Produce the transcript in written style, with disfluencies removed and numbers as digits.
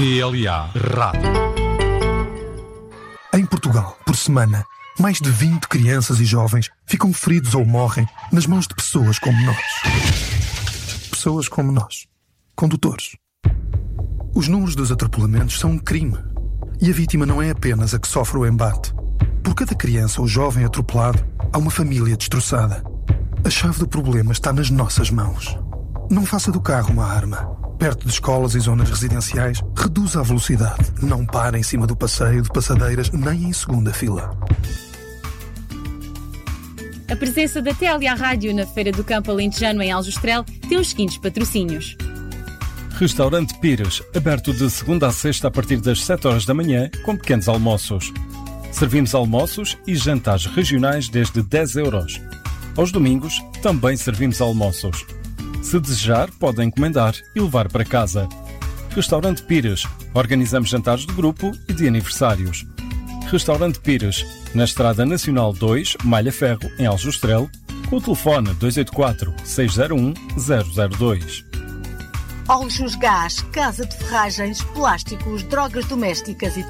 TLA Rádio. Em Portugal, por semana, mais de 20 crianças e jovens ficam feridos ou morrem nas mãos de pessoas como nós. Pessoas como nós. Condutores. Os números dos atropelamentos são um crime. E a vítima não é apenas a que sofre o embate. Por cada criança ou jovem atropelado, há uma família destroçada. A chave do problema está nas nossas mãos. Não faça do carro uma arma. Perto de escolas e zonas residenciais, reduza a velocidade. Não pare em cima do passeio de passadeiras, nem em segunda fila. A presença da TLA Rádio na Feira do Campo Alentejano em Aljustrel tem os seguintes patrocínios. Restaurante Pires, aberto de segunda a sexta a partir das 7 horas da manhã, com pequenos almoços. Servimos almoços e jantares regionais desde 10 euros. Aos domingos, também servimos almoços. Se desejar, pode encomendar e levar para casa. Restaurante Pires. Organizamos jantares de grupo e de aniversários. Restaurante Pires, na Estrada Nacional 2, Malha Ferro, em Aljustrel, com o telefone 284-601-002. Aljus Gás, Casa de Ferragens, Plásticos, Drogas Domésticas e